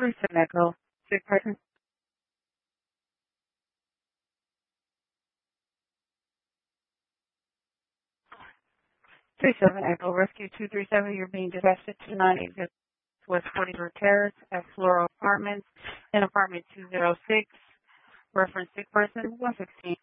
37 Echo, sick person. 37 Echo, Rescue 237, you're being divested to 980 West 43rd Terrace at Floral Apartments in apartment 206, reference sick person 116.